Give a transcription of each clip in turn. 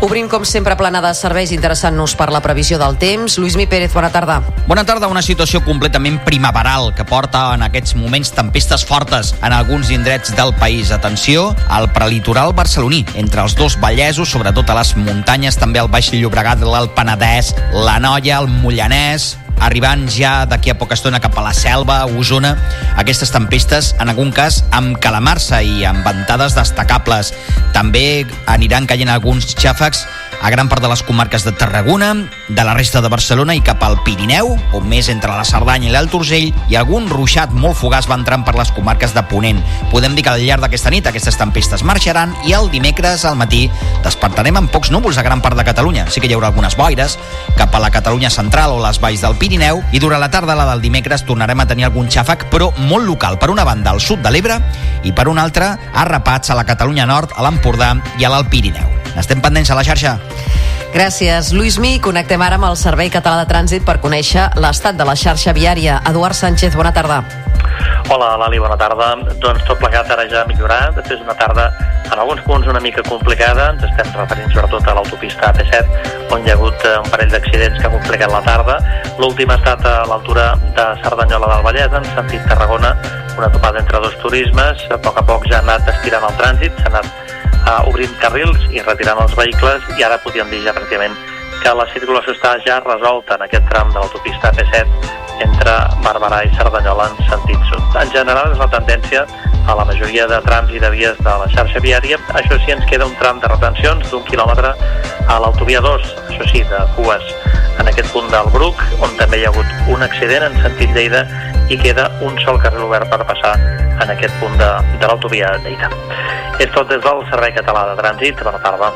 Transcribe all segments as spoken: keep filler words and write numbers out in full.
Obrim, com sempre, plana de serveis, interessant-nos per la previsió del temps. Lluís Mi Pérez, bona tarda. Bona tarda. Una situació completament primaveral que porta en aquests moments tempestes fortes en alguns indrets del país. Atenció al prelitoral barceloní, entre els dos Vallesos, sobretot a les muntanyes, també al Baix Llobregat, l'Alt Penedès, l'Anoia, el Mollanès, arribant ja d'aquí a poca estona cap a la Selva, Osona. Aquestes tempestes, en algun cas, amb calamarsa i amb ventades destacables. També aniran caient alguns xàfecs a gran part de les comarques de Tarragona, de la resta de Barcelona i cap al Pirineu, on més entre la Cerdanya i l'Alt Urgell, i algun ruixat molt fugaç va entrant per les comarques de Ponent. Podem dir que al llarg d'aquesta nit aquestes tempestes marxaran i el dimecres al matí despertarem amb pocs núvols a gran part de Catalunya. Sí que hi haurà algunes boires cap a la Catalunya central o les valls del Pirineu, i durant la tarda, la del dimecres, tornarem a tenir algun xàfec, però molt local, per una banda al sud de l'Ebre i per una altra a rapats a la Catalunya Nord, a l'Empordà i a l'Alt Pirineu. Estem pendents a la xarxa. Gràcies, Lluís Mi. Connectem ara amb el Servei Català de Trànsit per conèixer l'estat de la xarxa viària. Eduard Sánchez, bona tarda. Hola, Lali, bona tarda. Doncs tot plegat ara ja ha millorat. Després d'una tarda en alguns punts una mica complicada. Ens estem referint sobretot a l'autopista A P set, on hi ha hagut un parell d'accidents que ha complicat la tarda. L'últim ha estat a l'altura de Cerdanyola del Vallès, en sentit Tarragona, una topada entre dos turismes. A poc a poc ja ha anat estirant el trànsit, s'ha anat uh, obrint carrils i retirant els vehicles, i ara podríem dir ja pràcticament que la circulació està ja resolta en aquest tram de l'autopista A P set entre Barberà i Cerdanyola en sentit sud. En general és la tendència a la majoria de trams i de vies de la xarxa viària. Això sí, ens queda un tram de retencions d'un quilòmetre a l'autovia dos, això sí, de cues en aquest punt del Bruc, on també hi ha hagut un accident en sentit Lleida i queda un sol carril obert per passar en aquest punt de, de l'autovia de Lleida. És tot des del Servei Català de Trànsit. Bona tarda.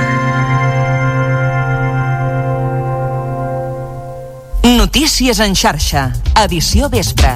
Notícies en xarxa, edició vespre.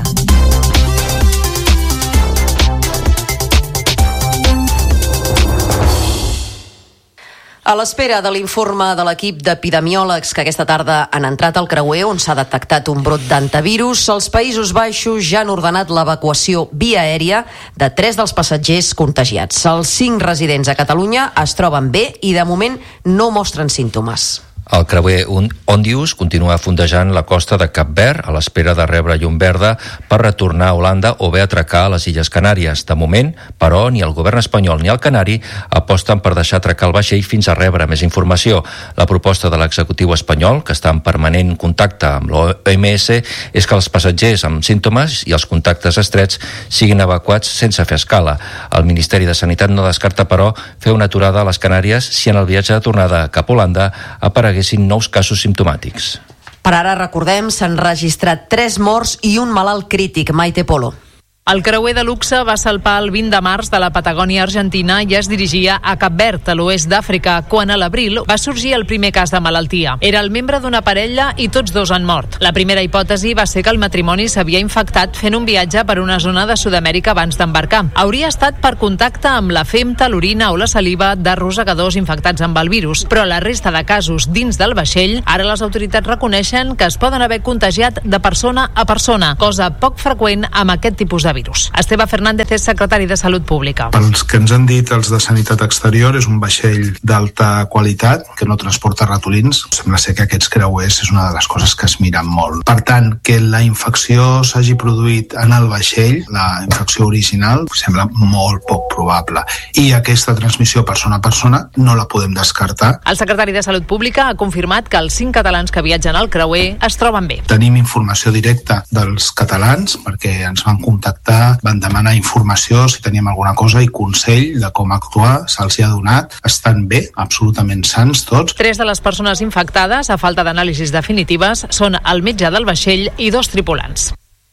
A l'espera de l'informe de l'equip d'epidemiòlegs que aquesta tarda han entrat al creuer on s'ha detectat un brot d'antivirus, els Països Baixos ja han ordenat l'evacuació via aèria de tres dels passatgers contagiats. Els cinc residents a Catalunya es troben bé i de moment no mostren símptomes. El creuer Ondius continua fondejant la costa de Cap Verd a l'espera de rebre llum verda per retornar a Holanda o bé atracar a les Illes Canàries. De moment, però, ni el govern espanyol ni el canari aposten per deixar atracar el vaixell fins a rebre més informació. La proposta de l'executiu espanyol, que està en permanent contacte amb l'O M S, és que els passatgers amb símptomes i els contactes estrets siguin evacuats sense fer escala. El Ministeri de Sanitat no descarta, però, fer una aturada a les Canàries si en el viatge de tornada cap a Holanda apareguessin nous casos simptomàtics. Per ara, recordem, s'han registrat tres morts i un malalt crític. Maite Polo. El creuer de luxe va salpar el vint de març de la Patagònia argentina i es dirigia a Cap Verd, a l'oest d'Àfrica, quan a l'abril va sorgir el primer cas de malaltia. Era el membre d'una parella i tots dos han mort. La primera hipòtesi va ser que el matrimoni s'havia infectat fent un viatge per una zona de Sud-amèrica abans d'embarcar. Hauria estat per contacte amb la femta, l'orina o la saliva de rosegadors infectats amb el virus, però la resta de casos dins del vaixell, ara les autoritats reconeixen que es poden haver contagiat de persona a persona, cosa poc freqüent amb aquest tipus de virus. Esteve Fernández és secretari de Salut Pública. Pels que ens han dit els de Sanitat Exterior, és un vaixell d'alta qualitat que no transporta ratolins. Sembla ser que aquests creuers és una de les coses que es miren molt. Per tant, que la infecció s'hagi produït en el vaixell, la infecció original, sembla molt poc probable. I aquesta transmissió persona a persona no la podem descartar. El secretari de Salut Pública ha confirmat que els cinc catalans que viatgen al creuer es troben bé. Tenim informació directa dels catalans perquè ens van contactar, van demanar informació si teníem alguna cosa i consell de com actuar, se'ls hi ha donat, estan bé, absolutament sans tots. Tres de les persones infectades, a falta d'anàlisis definitives, són el metge del vaixell i dos tripulants.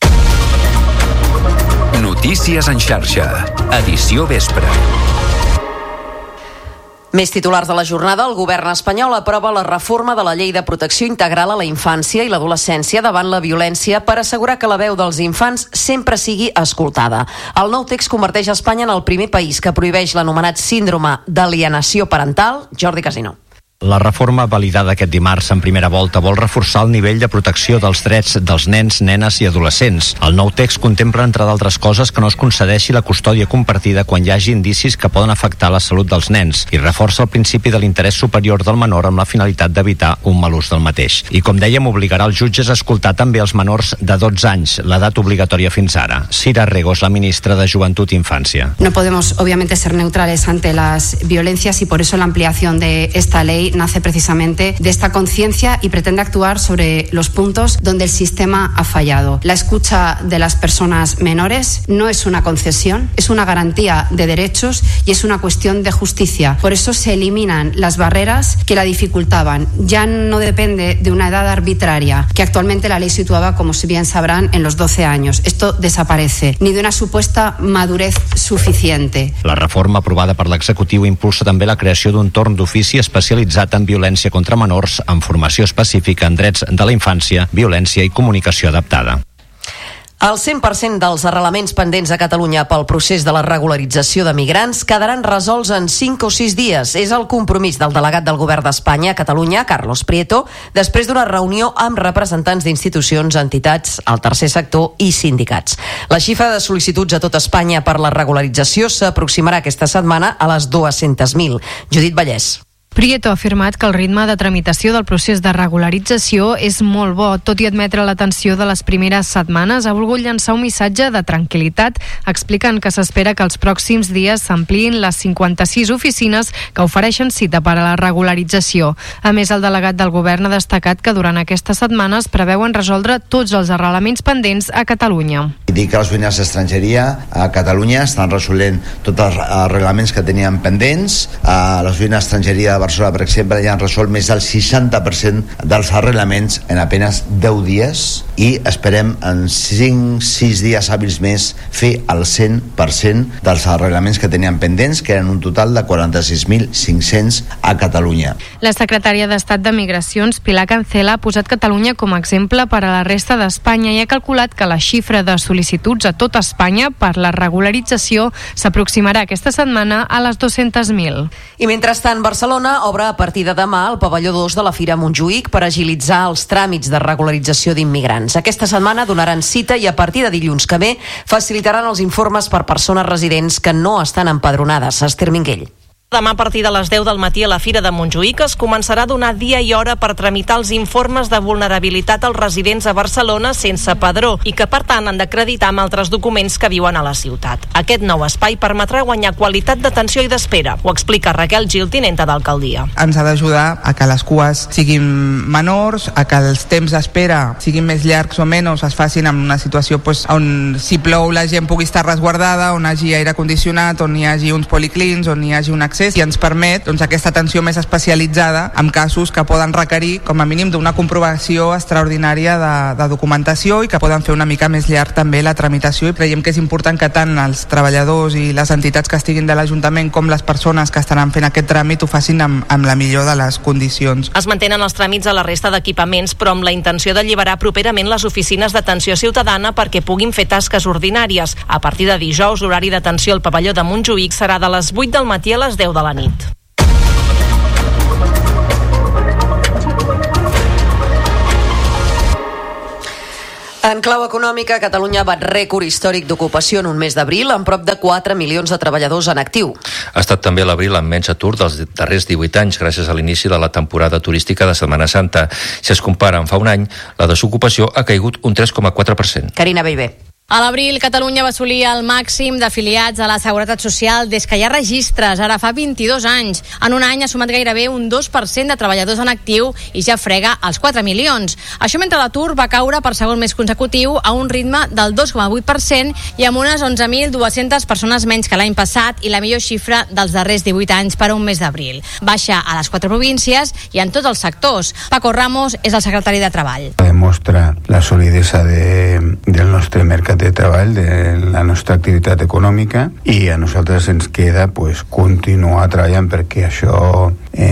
Notícies en xarxa, edició vespre. Més titulars de la jornada. El govern espanyol aprova la reforma de la Llei de Protecció Integral a la Infància i l'Adolescència davant la violència per assegurar que la veu dels infants sempre sigui escoltada. El nou text converteix Espanya en el primer país que prohibeix l'anomenat síndrome d'alienació parental. Jordi Casino. La reforma validada aquest dimarts en primera volta vol reforçar el nivell de protecció dels drets dels nens, nenes i adolescents. El nou text contempla, entre d'altres coses, que no es concedeixi la custòdia compartida quan hi hagi indicis que poden afectar la salut dels nens i reforça el principi de l'interès superior del menor amb la finalitat d'evitar un mal ús del mateix. I, com dèiem, obligarà els jutges a escoltar també els menors de dotze anys, l'edat obligatòria fins ara. Sira Regos, la ministra de Joventut i Infància. No podemos, obviamente, ser neutrales ante las violencias y por eso la ampliación de esta ley nace precisamente de esta conciencia y pretende actuar sobre los puntos donde el sistema ha fallado. La escucha de las personas menores no es una concesión, es una garantía de derechos y es una cuestión de justicia. Por eso se eliminan las barreras que la dificultaban. Ya no depende de una edad arbitraria, que actualmente la ley situaba, como bien sabrán, en los doce años. Esto desaparece, ni de una supuesta madurez suficiente. La reforma aprovada per l'executiu impulsa també la creació d'un torn d'ofici especialitzat en violència contra menors amb formació específica en drets de la infància, violència i comunicació adaptada. El cent per cent dels arrelaments pendents a Catalunya pel procés de la regularització de migrants quedaran resolts en cinc o sis dies. És el compromís del delegat del Govern d'Espanya a Catalunya, Carlos Prieto, després d'una reunió amb representants d'institucions, entitats, el tercer sector i sindicats. La xifra de sol·licituds a tot Espanya per la regularització s'aproximarà aquesta setmana a les dues-centes mil. Judit Vallès. Prieto ha afirmat que el ritme de tramitació del procés de regularització és molt bo. Tot i admetre la tensió de les primeres setmanes, ha volgut llançar un missatge de tranquil·litat, explicant que s'espera que els pròxims dies s'ampliïn les cinquanta-sis oficines que ofereixen cita per a la regularització. A més, el delegat del govern ha destacat que durant aquestes setmanes preveuen resoldre tots els arrelaments pendents a Catalunya. Dic que les oficines d'estrangeria a Catalunya estan resolent tots els arreglaments que tenien pendents. A les oficines d'estrangeria de Barcelona, per exemple, ja han resolt més del seixanta per cent dels arreglaments en apenas deu dies i esperem en cinc sis dies hàbils més fer el cent per cent dels arreglaments que tenien pendents, que eren un total de quaranta-sis mil cinc-cents a Catalunya. La secretària d'Estat de Migracions, Pilar Cancela, ha posat Catalunya com a exemple per a la resta d'Espanya i ha calculat que la xifra de sol·licituds a tota Espanya per la regularització s'aproximarà aquesta setmana a les dues-centes mil. I mentrestant, Barcelona obre a partir de demà el pavelló dos de la Fira Montjuïc per agilitzar els tràmits de regularització d'immigrants. Aquesta setmana donaran cita i a partir de dilluns que ve facilitaran els informes per persones residents que no estan empadronades. Esther Minguell. Demà a partir de les deu del matí a la Fira de Montjuïc es començarà a donar dia i hora per tramitar els informes de vulnerabilitat als residents a Barcelona sense padró i que per tant han d'acreditar amb altres documents que viuen a la ciutat. Aquest nou espai permetrà guanyar qualitat d'atenció i d'espera. Ho explica Raquel Gil, tinenta d'alcaldia. Ens ha d'ajudar a que les cues siguin menors, a que els temps d'espera siguin més llargs o menys, es facin en una situació pues, on si plou la gent pugui estar resguardada, on hi hagi aire condicionat, on hi hagi uns policlins, on hi hagi un accés i ens permet doncs, aquesta atenció més especialitzada en casos que poden requerir com a mínim d'una comprovació extraordinària de, de documentació i que poden fer una mica més llarg també la tramitació i creiem que és important que tant els treballadors i les entitats que estiguin de l'Ajuntament com les persones que estaran fent aquest tràmit ho facin amb, amb la millor de les condicions. Es mantenen els tràmits a la resta d'equipaments però amb la intenció d'alliberar properament les oficines d'atenció ciutadana perquè puguin fer tasques ordinàries. A partir de dijous l'horari d'atenció al pavelló de Montjuïc serà de les vuit del matí a les deu de la nit. En clau econòmica, Catalunya bat rècord històric d'ocupació en un mes d'abril amb prop de quatre milions de treballadors en actiu. Ha estat també l'abril amb menys atur dels darrers divuit anys gràcies a l'inici de la temporada turística de Setmana Santa. Si es compara amb fa un any, la desocupació ha caigut un tres coma quatre per cent. Carina Bellver. A l'abril, Catalunya va assolir el màxim d'afiliats a la Seguretat Social des que hi ha registres, ara fa vint-i-dos anys. En un any ha sumat gairebé un dos per cent de treballadors en actiu i ja frega els quatre milions. Això mentre l'atur va caure per segon mes consecutiu a un ritme del dos coma vuit per cent i amb unes onze mil dues-centes persones menys que l'any passat i la millor xifra dels darrers divuit anys per a un mes d'abril. Baixa a les quatre províncies i en tots els sectors. Paco Ramos és el secretari de Treball. Demostra la solidesa de, del nostre mercat de treball, de la nostra activitat econòmica i a nosaltres ens queda pues, continuar treballant perquè això eh,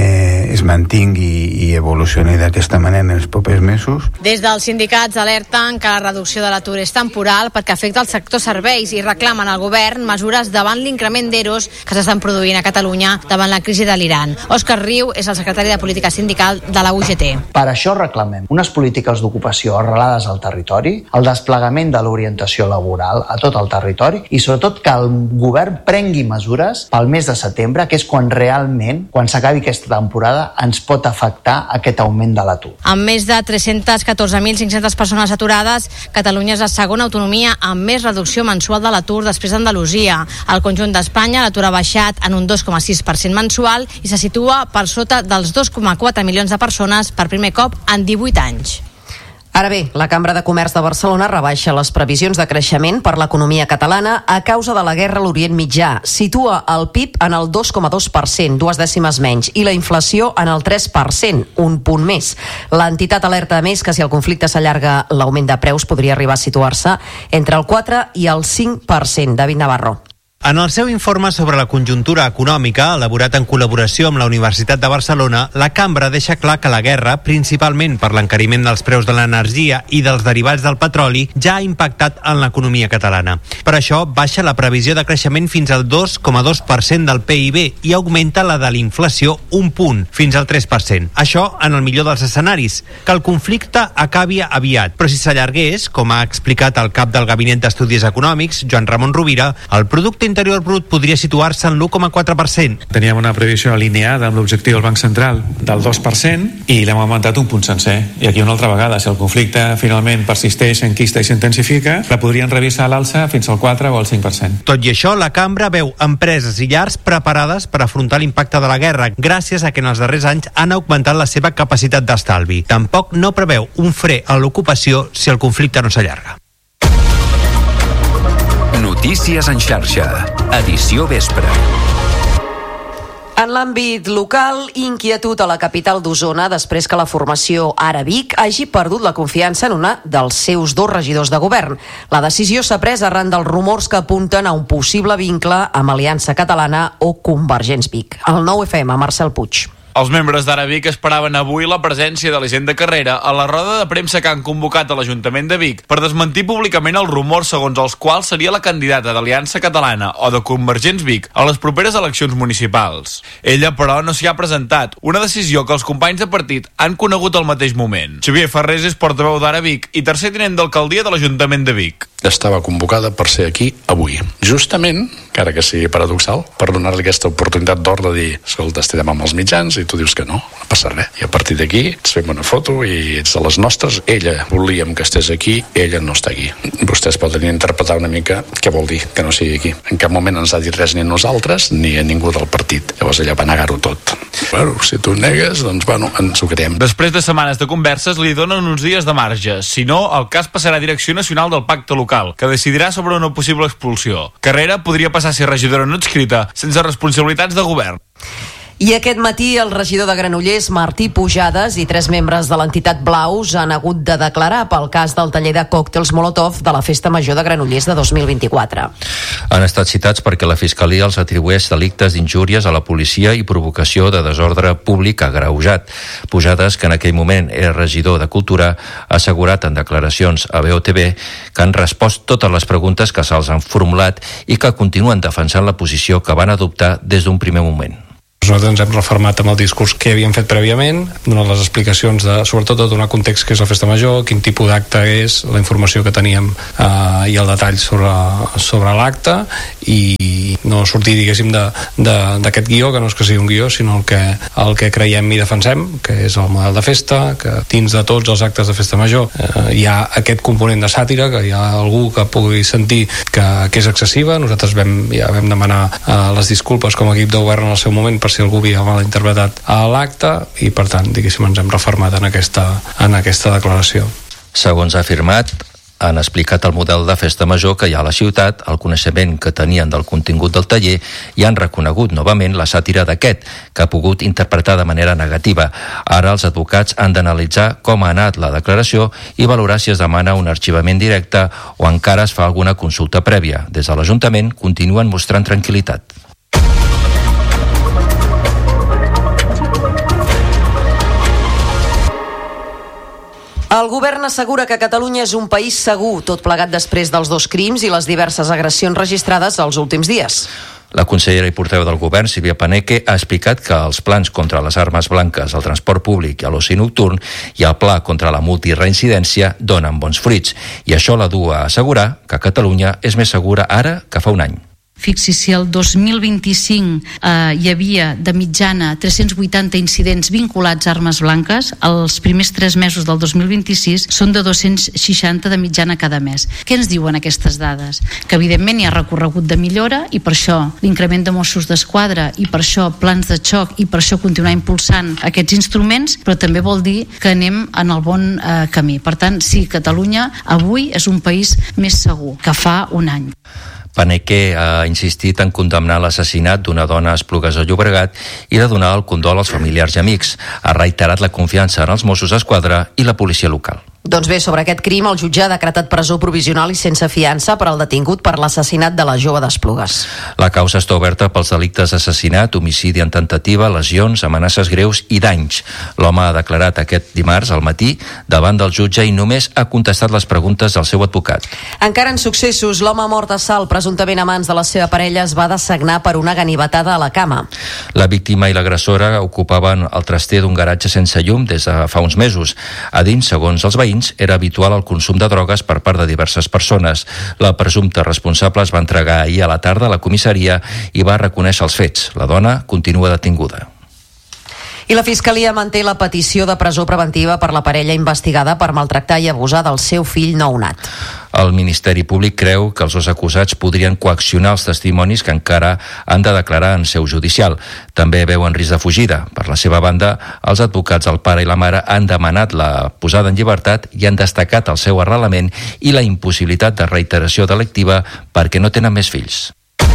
es mantingui i evolucioni d'aquesta manera en els propers mesos. Des dels sindicats alerten que la reducció de l'atur és temporal perquè afecta el sector serveis i reclamen al govern mesures davant l'increment d'eros que s'estan produint a Catalunya davant la crisi de l'Iran. Òscar Riu és el secretari de Política Sindical de la U G T. Per això reclamem unes polítiques d'ocupació arrelades al territori, el desplegament de l'orientació laboral a tot el territori i sobretot que el govern prengui mesures pel mes de setembre, que és quan realment, quan s'acabi aquesta temporada, ens pot afectar aquest augment de l'atur. Amb més de tres-cents catorze mil cinc-centes persones aturades, Catalunya és la segona autonomia amb més reducció mensual de l'atur després d'Andalusia. Al conjunt d'Espanya, l'atur ha baixat en un dos coma sis per cent mensual i se situa per sota dels dos coma quatre milions de persones per primer cop en divuit anys. Ara bé, la Cambra de Comerç de Barcelona rebaixa les previsions de creixement per l'economia catalana a causa de la guerra a l'Orient Mitjà. Situa el P I B en el dos coma dos per cent, dues dècimes menys, i la inflació en el tres per cent, un punt més. L'entitat alerta a més que si el conflicte s'allarga, l'augment de preus podria arribar a situar-se entre el quatre i el cinc per cent. David Navarro. En el seu informe sobre la conjuntura econòmica, elaborat en col·laboració amb la Universitat de Barcelona, la Cambra deixa clar que la guerra, principalment per l'encariment dels preus de l'energia i dels derivats del petroli, ja ha impactat en l'economia catalana. Per això, baixa la previsió de creixement fins al dos coma dos per cent del P I B i augmenta la de l'inflació un punt, fins al tres per cent. Això en el millor dels escenaris, que el conflicte acabi aviat. Però si s'allargués, com ha explicat el cap del Gabinet d'Estudis Econòmics, Joan Ramon Rovira, el producte interior brut podria situar-se en l'u coma quatre per cent. Teníem una previsió alineada amb l'objectiu del Banc Central del dos per cent i l'hem augmentat un punt sencer. I aquí una altra vegada, si el conflicte finalment persisteix, enquista i s'intensifica, la podrien revisar a l'alça fins al quatre o al cinc per cent. Tot i això, la Cambra veu empreses i llars preparades per afrontar l'impacte de la guerra, gràcies a que en els darrers anys han augmentat la seva capacitat d'estalvi. Tampoc no preveu un fre a l'ocupació si el conflicte no s'allarga. Notícies en xarxa, edició vespre. En l'àmbit local, inquietud a la capital d'Osona després que la formació Ara Vic hagi perdut la confiança en una dels seus dos regidors de govern. La decisió s'ha pres arran dels rumors que apunten a un possible vincle amb Aliança Catalana o Convergents Vic. El nou F M, Marcel Puig. Els membres d'Ara Vic esperaven avui la presència de l'Hisenda Carrera a la roda de premsa que han convocat a l'Ajuntament de Vic per desmentir públicament els rumors segons els quals seria la candidata d'Aliança Catalana o de Convergents Vic a les properes eleccions municipals. Ella, però, no s'hi ha presentat, una decisió que els companys de partit han conegut al mateix moment. Xavier Ferrés és portaveu d'Ara Vic i tercer tinent d'alcaldia de l'Ajuntament de Vic. Estava convocada per ser aquí avui. Justament, encara que sigui paradoxal, per donar-li aquesta oportunitat d'or de dir, escolta, estem amb els mitjans i tu dius que no, no passa res. I a partir d'aquí ens fem una foto i ets de les nostres. Ella volíem que estés aquí, ella no està aquí. Vostès poden interpretar una mica què vol dir que no sigui aquí. En cap moment ens ha dit res ni a nosaltres ni a ningú del partit. Llavors ella va negar-ho tot. Bueno, si tu negues, doncs bueno, ens ho creiem. Després de setmanes de converses li donen uns dies de marge. Si no, el cas passarà a Direcció Nacional del Pacte Local, que decidirà sobre una possible expulsió. Carrera podria passar a ser regidora no adscrita sense responsabilitats de govern. I aquest matí el regidor de Granollers, Martí Pujades, i tres membres de l'entitat Blaus han hagut de declarar pel cas del taller de còctels Molotov de la Festa Major de Granollers de dos mil vint-i-quatre. Han estat citats perquè la Fiscalia els atribueix delictes d'injúries a la policia i provocació de desordre públic agreujat. Pujades, que en aquell moment era regidor de Cultura, ha assegurat en declaracions a B O T V que han respost totes les preguntes que se'ls han formulat i que continuen defensant la posició que van adoptar des d'un primer moment. Nosaltres ens hem reformat amb el discurs que havíem fet prèviament, donant les explicacions de, sobretot de donar context que és la festa major, quin tipus d'acte és, la informació que teníem eh, i el detall sobre, sobre l'acte, i no sortir, diguéssim, d'aquest guió, que no és que sigui un guió, sinó el que, el que creiem i defensem, que és el model de festa, que dins de tots els actes de festa major eh, hi ha aquest component de sàtira, que hi ha algú que pugui sentir que, que és excessiva. Nosaltres vam, ja vam demanar eh, les disculpes com a equip de govern en el seu moment per si algú havia mal interpretat a l'acte i, per tant, diguéssim, ens hem reformat en aquesta, en aquesta declaració. Segons ha afirmat, han explicat el model de festa major que hi ha a la ciutat, el coneixement que tenien del contingut del taller i han reconegut novament la sàtira d'aquest, que ha pogut interpretar de manera negativa. Ara els advocats han d'analitzar com ha anat la declaració i valorar si es demana un arxivament directe o encara es fa alguna consulta prèvia. Des de l'Ajuntament continuen mostrant tranquil·litat. El govern assegura que Catalunya és un país segur, tot plegat després dels dos crims i les diverses agressions registrades els últims dies. La consellera i portaveu del govern, Sílvia Paneque, ha explicat que els plans contra les armes blanques, el transport públic i l'oci nocturn i el pla contra la multireincidència donen bons fruits, i això la du a assegurar que Catalunya és més segura ara que fa un any. Fixi, si el dos mil vint-i-cinc eh, hi havia de mitjana tres-cents vuitanta incidents vinculats a armes blanques, els primers tres mesos del dos mil vint-i-sis són de dos-cents seixanta de mitjana cada mes. Què ens diuen aquestes dades? Que evidentment hi ha recorregut de millora i per això l'increment de Mossos d'Esquadra i per això plans de xoc i per això continuar impulsant aquests instruments, però també vol dir que anem en el bon eh, camí. Per tant, sí, Catalunya avui és un país més segur que fa un any. Paneque ha insistit en condemnar l'assassinat d'una dona a Esplugues de Llobregat i de donar el condol als familiars i amics. Ha reiterat la confiança en els Mossos d'Esquadra i la policia local. Doncs bé, sobre aquest crim, el jutge ha decretat presó provisional i sense fiança per al detingut per l'assassinat de la jove d'Esplugues. La causa està oberta pels delictes d'assassinat, homicidi en tentativa, lesions, amenaces greus i danys. L'home ha declarat aquest dimarts al matí davant del jutge i només ha contestat les preguntes del seu advocat. Encara en successos, l'home mort a Salt, presumptament a mans de la seva parella, es va dessagnar per una ganivetada a la cama. La víctima i l'agressora ocupaven el traster d'un garatge sense llum des de fa uns mesos. A dins, segons els veïns, era habitual el consum de drogues per part de diverses persones. La presumpta responsable es va entregar ahir a la tarda a la comissaria i va reconèixer els fets. La dona continua detinguda. I la Fiscalia manté la petició de presó preventiva per la parella investigada per maltractar i abusar del seu fill nounat. El Ministeri Públic creu que els dos acusats podrien coaccionar els testimonis que encara han de declarar en seu judicial. També veuen risc de fugida. Per la seva banda, els advocats del pare i la mare han demanat la posada en llibertat i han destacat el seu arrelament i la impossibilitat de reiteració delictiva perquè no tenen més fills.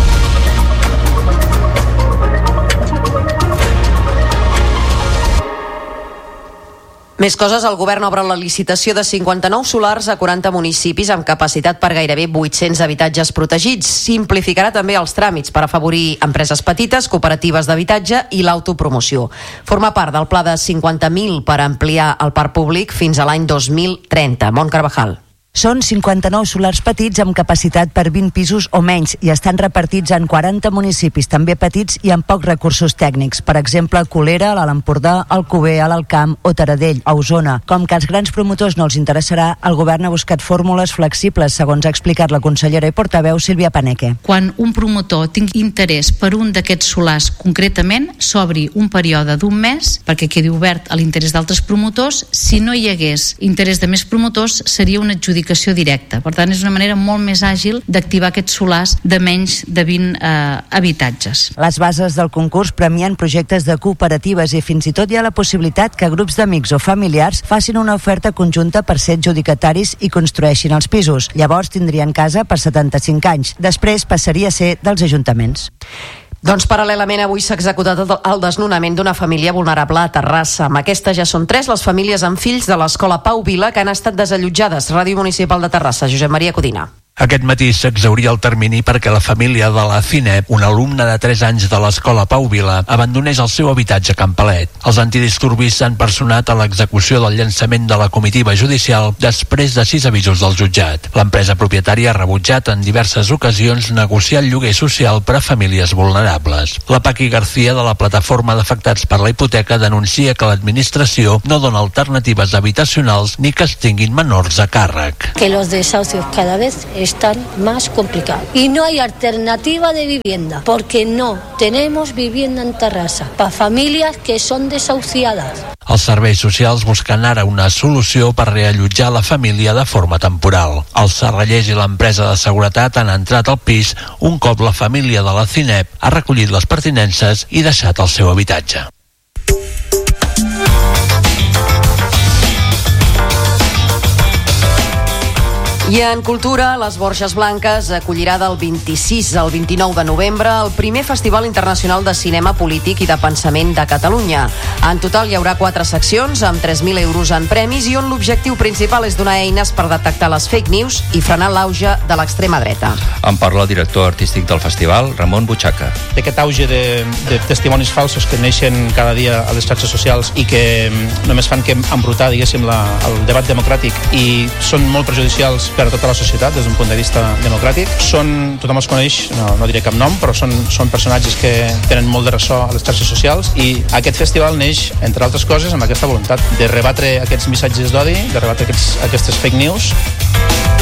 Més coses, el govern obre la licitació de cinquanta-nou solars a quaranta municipis amb capacitat per gairebé vuit-cents habitatges protegits. Simplificarà també els tràmits per afavorir empreses petites, cooperatives d'habitatge i l'autopromoció. Forma part del pla de cinquanta mil per ampliar el parc públic fins a l'any dos mil trenta. Mont Carvajal. Són cinquanta-nou solars petits amb capacitat per vint pisos o menys i estan repartits en quaranta municipis, també petits i amb pocs recursos tècnics. Per exemple, Colera, l'Alt Empordà, Alcover, Alt Camp o Taradell, a Osona. Com que als grans promotors no els interessarà, el govern ha buscat fórmules flexibles, segons ha explicat la consellera i portaveu Sílvia Paneque. Quan un promotor tingui interès per un d'aquests solars concretament, s'obri un període d'un mes perquè quedi obert a l'interès d'altres promotors. Si no hi hagués interès de més promotors, seria una adjudicació directa. Per tant, és una manera molt més àgil d'activar aquests solars de menys de vint eh, habitatges. Les bases del concurs premien projectes de cooperatives i fins i tot hi ha la possibilitat que grups d'amics o familiars facin una oferta conjunta per ser adjudicataris i construeixin els pisos. Llavors tindrien casa per setanta-cinc anys. Després passaria a ser dels ajuntaments. Doncs paral·lelament avui s'ha executat el desnonament d'una família vulnerable a Terrassa. Amb aquesta ja són tres les famílies amb fills de l'escola Pau Vila que han estat desallotjades. Ràdio Municipal de Terrassa, Josep Maria Codina. Aquest matí s'exhauria el termini perquè la família de la Cinep, un alumne de tres anys de l'escola Pau Vila, abandonés el seu habitatge a Can Palet. Els antidisturbis s'han personat a l'execució del llançament de la comitiva judicial després de sis avisos del jutjat. L'empresa propietària ha rebutjat en diverses ocasions negociar el lloguer social per a famílies vulnerables. La Paqui García, de la plataforma d'afectats per la hipoteca, denuncia que l'administració no dona alternatives habitacionals ni que es tinguin menors a càrrec. Que los desahucios cada vez están más complicados y no hay alternativa de vivienda porque no tenemos vivienda en Terrassa para familias que son desahuciadas. Els serveis socials busquen ara una solució per reallotjar la família de forma temporal. Els serrallers i l'empresa de seguretat han entrat al pis un cop la família de la Cinep ha recollit les pertinences i deixat el seu habitatge. I en cultura, les Borges Blanques acollirà del vint-i-sis al vint-i-nou de novembre el primer Festival Internacional de Cinema Polític i de Pensament de Catalunya. En total hi haurà quatre seccions amb tres mil euros en premis i on l'objectiu principal és donar eines per detectar les fake news i frenar l'auge de l'extrema dreta. En parla el director artístic del festival, Ramon Butxaca. D'aquest auge de, de testimonis falsos que neixen cada dia a les xarxes socials i que només fan que embrutar, diguéssim, la, el debat democràtic i són molt perjudicials per a tota la societat des d'un punt de vista democràtic. Són, tothom els coneix, no, no diré cap nom, però són, són personatges que tenen molt de ressò a les xarxes socials i aquest festival neix, entre altres coses, amb aquesta voluntat de rebatre aquests missatges d'odi, de rebatre aquests, aquestes fake news.